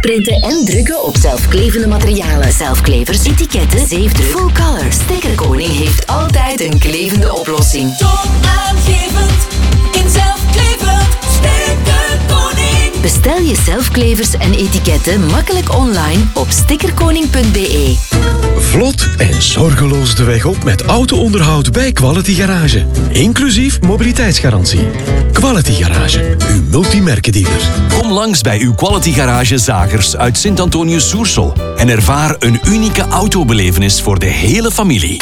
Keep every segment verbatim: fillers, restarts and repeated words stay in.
Printen en drukken op zelfklevende materialen. Zelfklevers, etiketten, zeefdruk, full color. Stickerkoning heeft altijd een klevende oplossing. Toonaangevend in zelfklevend Stickerkoning. Bestel je zelfklevers en etiketten makkelijk online op stickerkoning punt b e. Vlot en zorgeloos de weg op met auto-onderhoud bij Quality Garage. Inclusief mobiliteitsgarantie. Quality Garage, uw multimerkendealer. Kom langs bij uw Quality Garage Zagers uit Sint-Antonius-Soersel en ervaar een unieke autobelevenis voor de hele familie.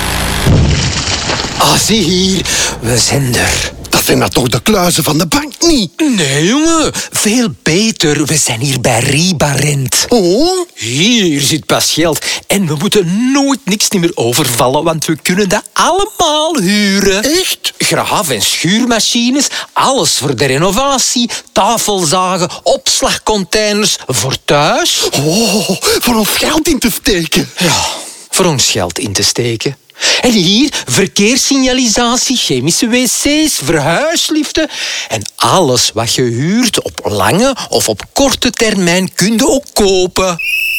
Ah, zie hier, we zijn er. Dat zijn dat toch de kluizen van de bank niet? Nee, jongen, veel beter. We zijn hier bij Ribarent. Oh? Hier zit pas geld. En we moeten nooit niks meer overvallen, want we kunnen dat allemaal huren. Echt? Graaf- en schuurmachines, alles voor de renovatie, tafelzagen, opslagcontainers voor thuis. Oh, voor ons geld in te steken. Ja, voor ons geld in te steken. En hier verkeerssignalisatie, chemische wc's, verhuisliften. En alles wat je huurt op lange of op korte termijn kun je ook kopen.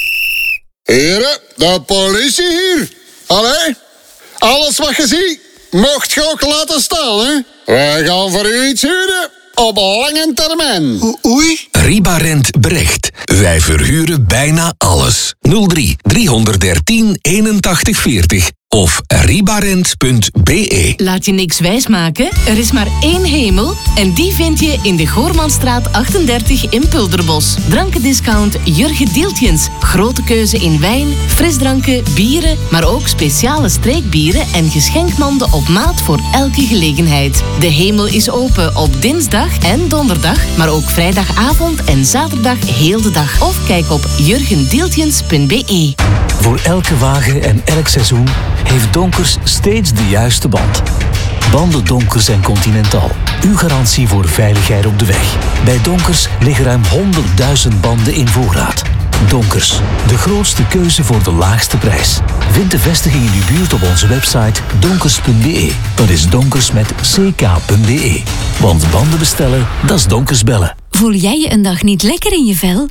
Heren, de politie hier. Allee, alles wat je ziet, mocht je ook laten staan, hè. Wij gaan voor u iets huren op lange termijn. O- oei. Ribarent Brecht. Wij verhuren bijna alles. nul drie driehonderddertien eenentachtig veertig of ribarent punt b e. Laat je niks wijsmaken, er is maar één hemel en die vind je in de Goormanstraat achtendertig in Pulderbos. Drankendiscount Jurgen Deeltjens. Grote keuze in wijn, frisdranken, bieren, maar ook speciale streekbieren en geschenkmanden op maat voor elke gelegenheid. De hemel is open op dinsdag en donderdag, maar ook vrijdagavond en zaterdag heel de dag. Of kijk op jurgen deeltjens punt b e. Voor elke wagen en elk seizoen heeft Donkers steeds de juiste band. Banden Donkers en Continental. Uw garantie voor veiligheid op de weg. Bij Donkers liggen ruim honderdduizend banden in voorraad. Donkers, de grootste keuze voor de laagste prijs. Vind de vestiging in uw buurt op onze website donkers punt b e. Dat is Donkers met c k punt b e. Want banden bestellen, dat is Donkers bellen. Voel jij je een dag niet lekker in je vel?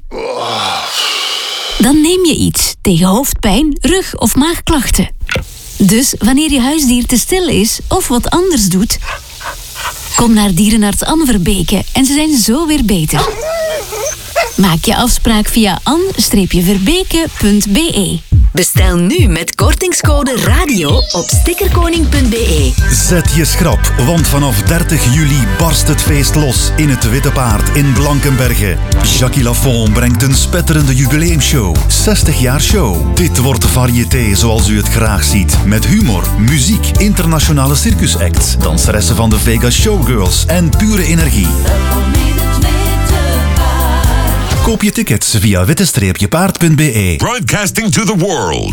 Dan neem je iets tegen hoofdpijn, rug- of maagklachten. Dus wanneer je huisdier te stil is of wat anders doet, kom naar dierenarts Anne Verbeke en ze zijn zo weer beter. Maak je afspraak via an streepje verbeke punt b e. Bestel nu met kortingscode radio op stickerkoning punt b e. Zet je schrap, want vanaf dertig juli barst het feest los in het Witte Paard in Blankenberge. Jackie Lafont brengt een spetterende jubileumshow. zestig jaar show. Dit wordt variété zoals u het graag ziet. Met humor, muziek, internationale circusacts, danseressen van de Vegas Showgirls en pure energie. Koop je tickets via witte streepje paard punt b e. Broadcasting to the world.